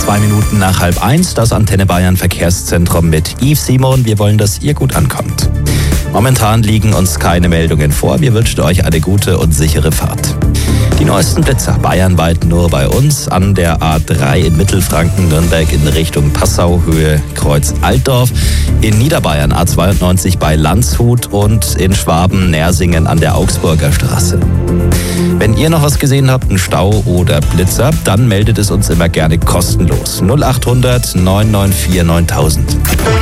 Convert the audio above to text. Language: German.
2 Minuten nach 12:30, das Antenne Bayern Verkehrszentrum mit Yves Simon. Wir wollen, dass ihr gut ankommt. Momentan liegen uns keine Meldungen vor. Wir wünschen euch eine gute und sichere Fahrt. Die neuesten Blitzer bayernweit nur bei uns an der A3 in Mittelfranken, Nürnberg in Richtung Passau, Höhe Kreuz Altdorf, in Niederbayern A92 bei Landshut und in Schwaben Nersingen an der Augsburger Straße. Wenn ihr noch was gesehen habt, einen Stau oder Blitzer, dann meldet es uns immer gerne kostenlos. 0800 994 9000.